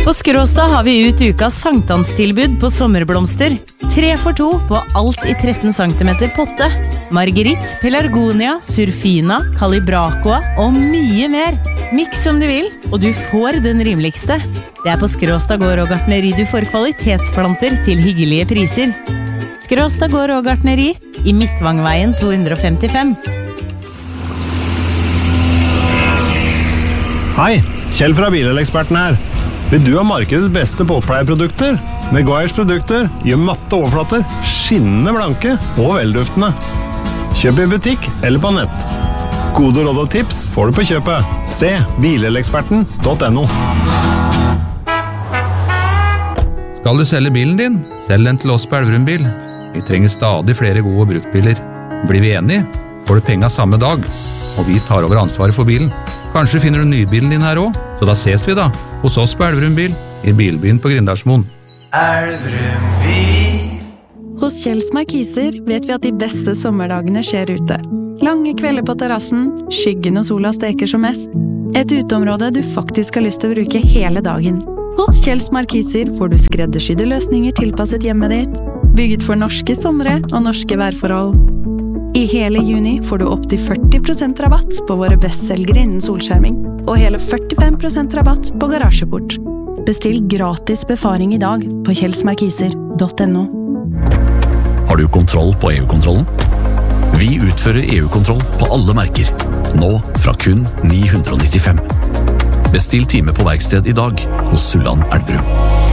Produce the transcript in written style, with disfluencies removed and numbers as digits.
På Skråstad har vi ut ukas sankthanstilbud på sommerblomster. 3 for 2 på alt i 13 cm potte. Marguerite, pelargonia, surfina, calibracoa og mye mer. Mix som du vil, og du får den rimeligste. Det på Skråstad gård og gartneri du får kvalitetsplanter til hyggelige priser. Skråstad gård og gartneri i Midtvangveien 255. Hei, Kjell fra Bileleksperten her. Vil du ha markedets beste båtpleieprodukter? Meguiars produkter gjør matte overflater, skinnende blanke og velduftende. Kjøp i butikk eller på nett. Gode råd og tips får du på kjøpet. Se bileleksperten.no. Skal du selge bilen din? Selg den til oss på Elverum Bil. Vi trenger stadig flere gode bruktbiler. Blir vi enige, får du penga samme dag, og vi tar over ansvaret for bilen. Kanskje finner du nybilen din her også, så da ses vi da, hos oss på Elverum Bil, i Bilbyen på Grindalsmoen. Elverum Bil. Hos Kjells Markiser vet vi at de beste sommerdagene skjer ute. Lange kvelder på terrassen, skyggen og sola steker som mest. Et uteområde du faktisk har lyst til å bruke hele dagen. Hos Kjells Markiser får du skreddersydde løsninger tilpasset hjemmet ditt, bygget for norske somre og norske værforhold. I hele juni får du opp til 40% rabatt på våre bestselgere innen solskjerming, og hele 45% rabatt på garasjeport. Bestill gratis befaring i dag på kjellsmarkiser.no. Har du kontroll på EU-kontrollen? Vi utfører EU-kontroll på alle merker, nå fra kun 995. Bestill time på verksted i dag hos Sulland Elverum.